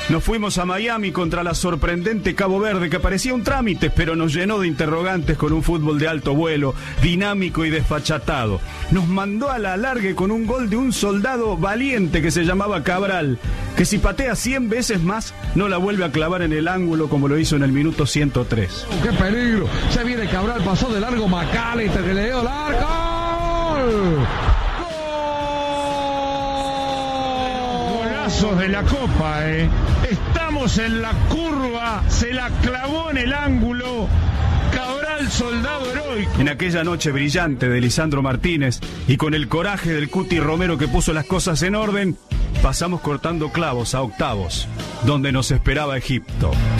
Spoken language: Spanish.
Nos fuimos a Miami contra la sorprendente Cabo Verde, que parecía un trámite, pero nos llenó de interrogantes con un fútbol de alto vuelo, dinámico y desfachatado. Nos mandó a la alargue con un gol de un soldado valiente que se llamaba Cabral, que si patea 100 veces más, no la vuelve a clavar en el ángulo como lo hizo en el minuto 103. ¡Qué peligro! Se viene Cabral, pasó de largo McAllister, que le dio largo. Golazos de la Copa, Estamos en la curva, se la clavó en el ángulo. Cabral, soldado heroico. En aquella noche brillante de Lisandro Martínez y con el coraje del Cuti Romero que puso las cosas en orden, pasamos cortando clavos a octavos, donde nos esperaba Egipto.